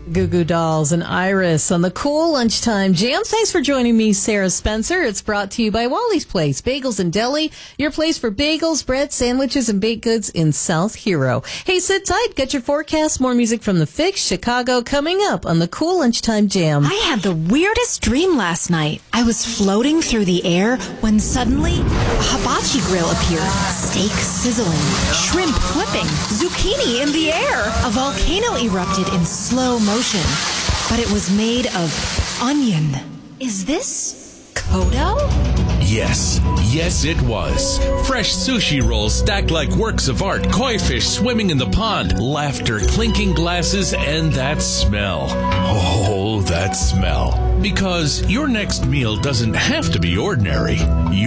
Goo Goo Dolls and Iris on the Cool Lunchtime Jam. Thanks for joining me, Sarah Spencer. It's brought to you by Wally's Place, Bagels and Deli, your place for bagels, bread, sandwiches, and baked goods in South Hero. Hey, sit tight. Get your forecast. More music from The Fix, Chicago, coming up on the Cool Lunchtime Jam. I had the weirdest dream last night. I was floating through the air when suddenly a hibachi grill appeared. Steak sizzling, shrimp flipping, zucchini in the air. A volcano erupted in slow motion, but it was made of onion. Is this Kodo? Yes, it was. Fresh sushi rolls stacked like works of art, koi fish swimming in the pond, laughter, clinking glasses, and that smell. Oh, that smell. Because your next meal doesn't have to be ordinary.